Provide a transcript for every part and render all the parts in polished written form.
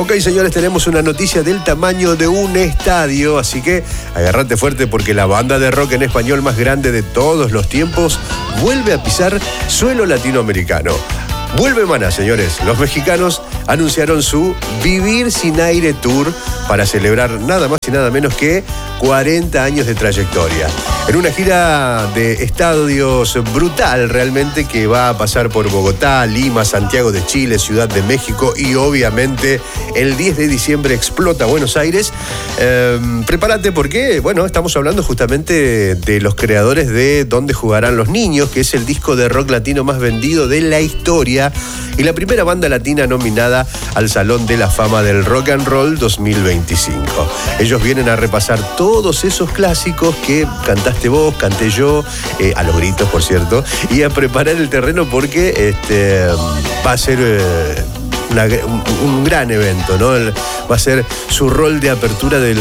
Ok, señores, tenemos una noticia del tamaño de un estadio, así que agárrate fuerte porque la banda de rock en español más grande de todos los tiempos vuelve a pisar suelo latinoamericano. Vuelve Maná, señores. Los mexicanos anunciaron su Vivir Sin Aire Tour para celebrar nada más y nada menos que 40 años de trayectoria. En una gira de estadios brutal realmente que va a pasar por Bogotá, Lima, Santiago de Chile, Ciudad de México y obviamente el 10 de diciembre explota Buenos Aires. Prepárate porque, bueno, estamos hablando justamente de los creadores de Dónde Jugarán los Niños, que es el disco de rock latino más vendido de la historia y la primera banda latina nominada al Salón de la Fama del Rock and Roll 2025. Ellos vienen a repasar todos esos clásicos que cantaste vos, canté yo, a los gritos, por cierto, y a preparar el terreno porque va a ser un gran evento, ¿no? Va a ser su rol de apertura de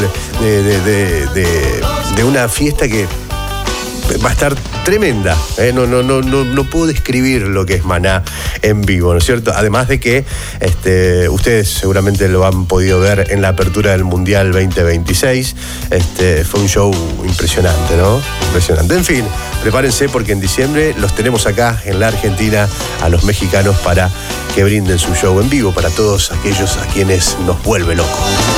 una fiesta que va a estar tremenda. No puedo describir lo que es Maná en vivo, ¿no es cierto? Además de que ustedes seguramente lo han podido ver en la apertura del Mundial 2026. Fue un show impresionante, ¿no? Impresionante. En fin, prepárense porque en diciembre los tenemos acá en la Argentina a los mexicanos para que brinden su show en vivo para todos aquellos a quienes nos vuelve locos.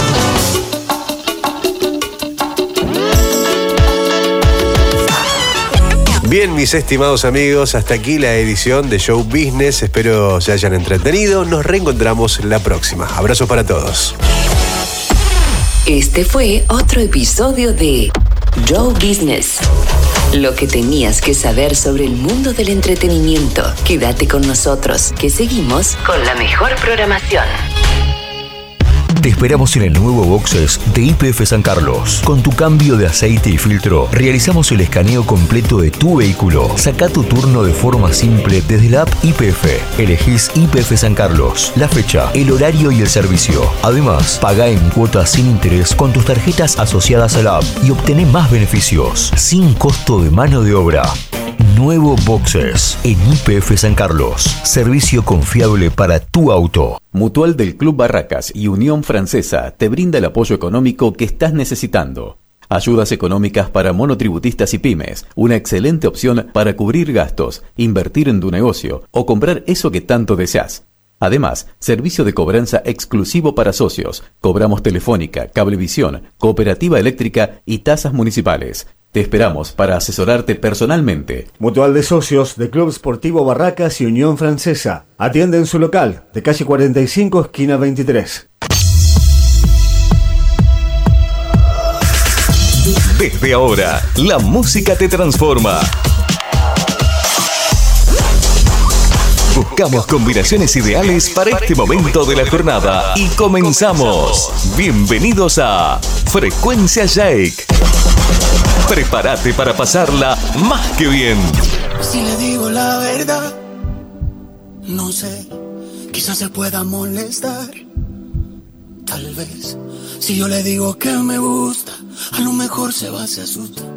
Bien, mis estimados amigos, hasta aquí la edición de Show Business. Espero se hayan entretenido. Nos reencontramos la próxima. Abrazos para todos. Este fue otro episodio de Show Business. Lo que tenías que saber sobre el mundo del entretenimiento. Quédate con nosotros, que seguimos con la mejor programación. Te esperamos en el nuevo Boxes de YPF San Carlos. Con tu cambio de aceite y filtro, realizamos el escaneo completo de tu vehículo. Saca tu turno de forma simple desde la app YPF. Elegís YPF San Carlos, la fecha, el horario y el servicio. Además, paga en cuotas sin interés con tus tarjetas asociadas a la app y obtené más beneficios, sin costo de mano de obra. Nuevo Boxes en YPF San Carlos. Servicio confiable para tu auto. Mutual del Club Barracas y Unión Francesa te brinda el apoyo económico que estás necesitando. Ayudas económicas para monotributistas y pymes. Una excelente opción para cubrir gastos, invertir en tu negocio o comprar eso que tanto deseas. Además, servicio de cobranza exclusivo para socios. Cobramos telefónica, cablevisión, cooperativa eléctrica y tasas municipales. Te esperamos para asesorarte personalmente. Mutual de Socios de Club Sportivo Barracas y Unión Francesa. Atiende en su local, de calle 45, esquina 23. Desde ahora, la música te transforma. Buscamos combinaciones ideales para este momento de la jornada y comenzamos. Bienvenidos a Frecuencia Jake. Prepárate para pasarla más que bien. Si le digo la verdad, no sé, quizás se pueda molestar. Tal vez, si yo le digo que me gusta, a lo mejor se asustar.